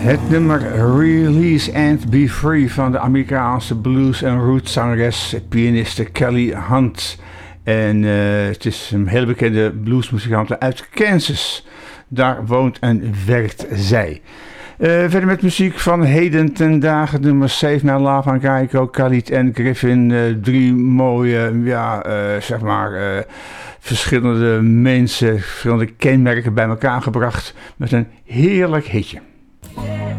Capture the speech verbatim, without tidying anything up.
Het nummer Release and Be Free van de Amerikaanse blues- en roots-zangeres, pianiste Kelly Hunt. En uh, het is een heel bekende bluesmuzikant uit Kansas. Daar woont en werkt zij. Uh, verder met muziek van heden ten dagen, nummer Save My Love van Geico, Khalid en Griffin. Uh, drie mooie, ja, uh, zeg maar, uh, verschillende mensen, verschillende kenmerken bij elkaar gebracht met een heerlijk hitje.